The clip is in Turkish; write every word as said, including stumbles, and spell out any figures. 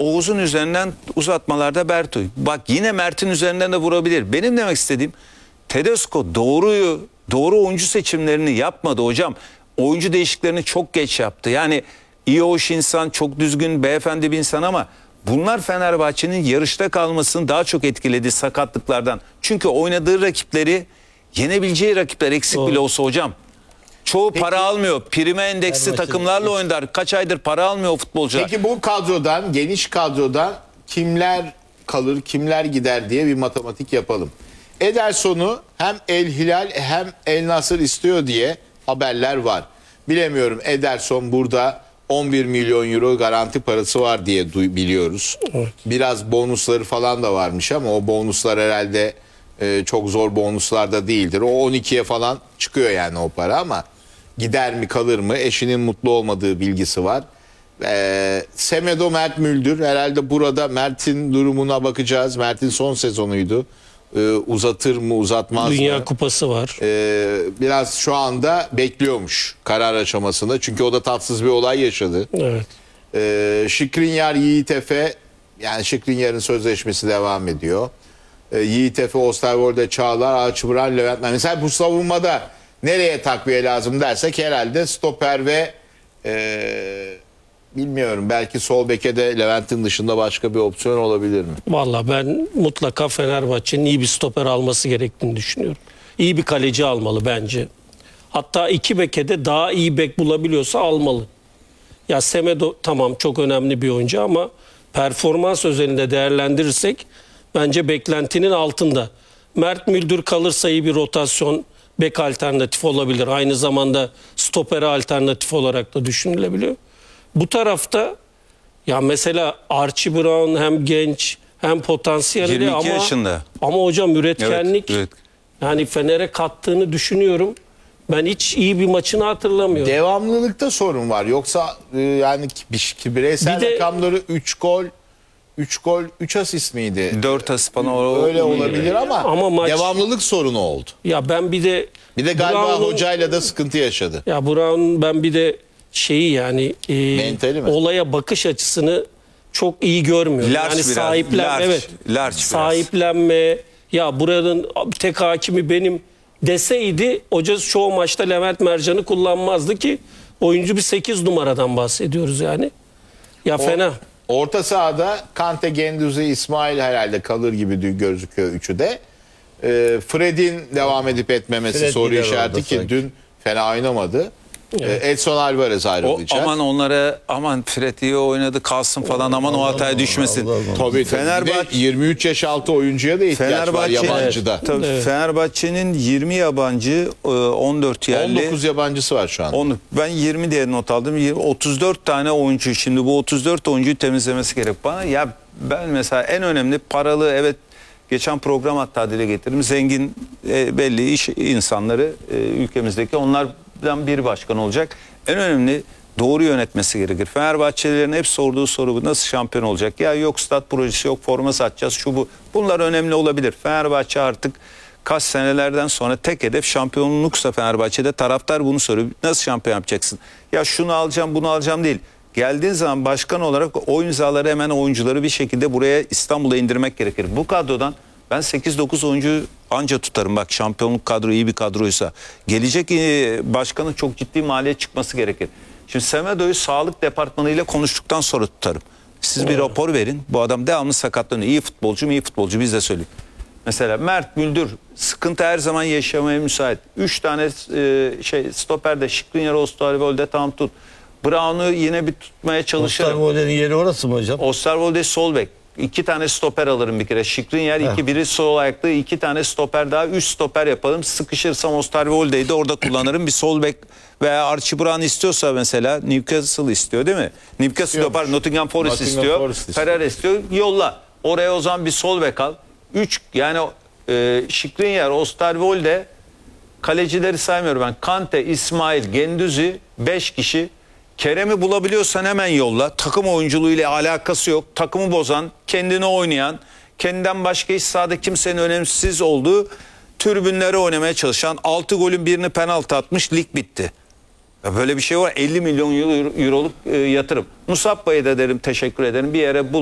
Oğuz'un üzerinden uzatmalarda Bertoy. Bak yine Mert'in üzerinden de vurabilir. Benim demek istediğim Tedesco doğruyu, doğru oyuncu seçimlerini yapmadı hocam. Oyuncu değişikliklerini çok geç yaptı. Yani iyi hoş insan, çok düzgün, beyefendi bir insan ama bunlar Fenerbahçe'nin yarışta kalmasını daha çok etkiledi sakatlıklardan. Çünkü oynadığı rakipleri yenebileceği rakipler eksik Doğru. bile olsa hocam. Çoğu Peki, para almıyor. Prime endeksli Fenerbahçe takımlarla oynar. Kaç aydır para almıyor futbolcular. Peki bu kadrodan, geniş kadrodan kimler kalır, kimler gider diye bir matematik yapalım. Ederson'u hem El Hilal hem El Nasır istiyor diye haberler var. Bilemiyorum, Ederson burada on bir milyon euro garanti parası var diye duy- biliyoruz. Evet. Biraz bonusları falan da varmış ama o bonuslar herhalde e, çok zor bonuslar da değildir. O on ikiye falan çıkıyor yani o para ama gider mi kalır mı, eşinin mutlu olmadığı bilgisi var. Ee, Semedo, Mert Müldür, herhalde burada Mert'in durumuna bakacağız. Mert'in son sezonuydu. Ee, uzatır mı, uzatmaz Dünya mı? Kupası var. Ee, biraz şu anda bekliyormuş karar aşamasında. Çünkü o da tatsız bir olay yaşadı. Evet. Ee, Şikrinyar, Yiğit Efe, yani Şikrinyar'ın sözleşmesi devam ediyor. Ee, Yiğit Efe, Osterwolde, Çağlar, Alçıburan, Levent. Mesela bu savunmada nereye takviye lazım dersek herhalde stoper ve e, bilmiyorum, belki sol beke de Levent'in dışında başka bir opsiyon olabilir mi? Vallahi ben mutlaka Fenerbahçe'nin iyi bir stoper alması gerektiğini düşünüyorum. İyi bir kaleci almalı bence. Hatta iki beke de daha iyi bek bulabiliyorsa almalı. Ya Semedo tamam çok önemli bir oyuncu ama performans özelinde değerlendirirsek bence beklentinin altında. Mert Müldür kalırsa iyi bir rotasyon bek alternatif olabilir. Aynı zamanda stopere alternatif olarak da düşünülebiliyor. Bu tarafta ya mesela Archie Brown hem genç hem potansiyelli yirmi iki ama yaşında. ama hocam üretkenlik Evet, evet. yani Fener'e kattığını düşünüyorum. Ben hiç iyi bir maçını hatırlamıyorum. Devamlılıkta sorun var. Yoksa e, yani ki- ki bireysel Bir de- rakamları üç gol, üç gol, üç asist miydi? dört asist falan o- Öyle olabilir ama, Ama maç- devamlılık sorunu oldu. Ya ben bir de Bir de galiba Brown'un- hocayla da sıkıntı yaşadı. Ya Brown ben bir de şeyi yani e, Mentali mi? olaya bakış açısını çok iyi görmüyorum. Large yani biraz, sahiplen large, evet. large biraz. Sahiplenme ya buranın tek hakimi benim deseydi hoca çoğu maçta Levent Mercan'ı kullanmazdı ki oyuncu bir sekiz numaradan bahsediyoruz yani. Ya O- fena. Orta sahada Kante, Gendüzi, İsmail herhalde kalır gibi dü- gözüküyor üçü de. Ee, Fred'in devam edip etmemesi Fred soru gider işareti orada ki sanki. dün fena oynamadı. Ee, Edson Alvarez O, ayrılacak. aman onlara aman Fred iyi oynadı kalsın falan aman o hataya düşmesin. Allah Allah. Tabii, tabii. Fenerbahçe- Bir de yirmi üç yaş altı oyuncuya da ihtiyaç var Fenerbahçe yabancıda. Tabii Evet. Fenerbahçe'nin yirmi yabancı, e, on dört yerli. on dokuz yabancısı var şu an. Onu ben yirmi diye not aldım. Yirmi- otuz dört tane oyuncu, şimdi bu otuz dört oyuncuyu temizlemesi gerek bana. Ya ben mesela en önemli paralı, evet geçen program hatta dile getirdim. Zengin e, belli iş insanları e, ülkemizdeki, onlardan biri başkan olacak. En önemli doğru yönetmesi gerekir. Fenerbahçelilerin hep sorduğu soru bu: nasıl şampiyon olacak? Ya yok stat projesi, yok forma satacağız, şu bu. Bunlar önemli olabilir. Fenerbahçe artık kaç senelerden sonra tek hedef şampiyonluksa Fenerbahçe'de taraftar bunu soruyor. Nasıl şampiyon yapacaksın? Ya şunu alacağım, bunu alacağım değil. Geldiğin zaman başkan olarak o imzaları, hemen oyuncuları bir şekilde buraya, İstanbul'a indirmek gerekir. Bu kadrodan ben sekiz dokuz oyuncu anca tutarım. Bak şampiyonluk kadro iyi bir kadroysa. Gelecek e, başkanın çok ciddi maliyet çıkması gerekir. Şimdi Semedo'yu sağlık departmanıyla konuştuktan sonra tutarım. Siz bir rapor verin. Bu adam devamlı sakatlanıyor. İyi futbolcu mu? İyi futbolcu. Biz de söyleyeyim. Mesela Mert Müldür sıkıntı her zaman yaşamaya müsait. Üç tane e, şey stoperde, Şikrinyar, Osterwolde tam tut. Brown'u yine bir tutmaya çalışırım. Osterwolde'nin yeri orası mı hocam? Osterwolde sol bek. İki tane stoper alırım bir kere. Şikrinyar iki, biri sol ayaklı, iki tane stoper daha, üç stoper yapalım. Sıkışırsam Osterwolde'yi de orada kullanırım. Bir sol bek veya Archie Brown istiyorsa, mesela Newcastle istiyor değil mi? Newcastle yapar, Nottingham Forest Nottingham istiyor. Forest istiyor. Ferrer istiyor. Yolla. Oraya o zaman bir sol bek al. Üç yani e, Şikrinyar, Osterwolde, kalecileri saymıyorum ben. Kante, İsmail, Gendüzi, beş kişi. Kerem'i bulabiliyorsan hemen yolla. Takım oyunculuğuyla alakası yok. Takımı bozan, kendini oynayan, kendinden başka hiç sahada kimsenin önemsiz olduğu tribünlere oynamaya çalışan, altı golün birini penaltı atmış, lig bitti. Ya böyle bir şey var. elli milyon euroluk e, yatırım. Musabba'ya da derim teşekkür ederim. Bir yere bul.